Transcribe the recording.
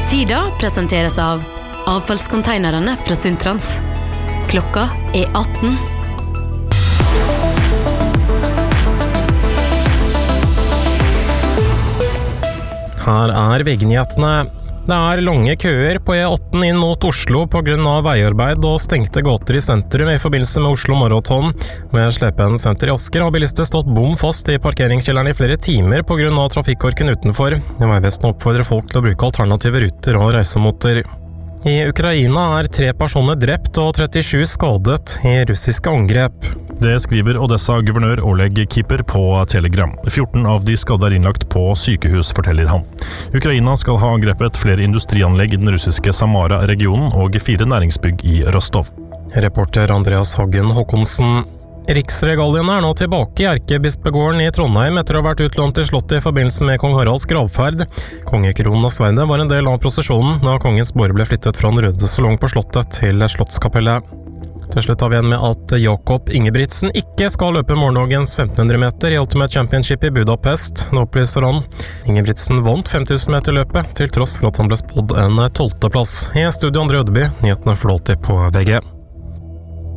Tida presenteres av avfallskonteinerne fra Sundtrans. Klokka 18. Her VG-nyhetene. Det lange køer på E18 inn mot Oslo på grunn av veiarbeid og stengte gater i sentrum i forbindelse med Oslo Marathon. Ved Slependen senter i Asker har bilister stått bom fast i parkeringskjelleren i flere timer på grunn av trafikkorken utenfor. Vegvesenet oppfordrer folk til å bruke alternative ruter og reisemåter. I Ukraina 3 personer drept og 37 skadet i russiske angrep. Det skriver Odessa-guvernør Oleg Kipper på Telegram. 14 av de skadde innlagt på sykehus, forteller han. Ukraina skal ha angrepet flere industrianlegg i den russiske Samara-regionen og 4 næringsbygg i Rostov. Reporter Andreas Haggen Håkonsen. Riksregaliene nå tilbake i Erkebispegården i Trondheim etter å ha vært utlånt til slottet i forbindelse med kong Haralds gravferd. Kongekronen og sverdet var en del av prosesjonen da kongens båre ble flyttet fra den røde salong på slottet til slottskapellet. Til slutt har vi igjen med at Jakob Ingebrigtsen ikke skal løpe morgendagens 1500 meter i Ultimate Championship i Budapest. Nå opplyser han. Ingebrigtsen vant 5000 meter løpet, til tross for at han ble spådd en 12. plass. I studio Andre Ødeby, nyhetene flåter på VG.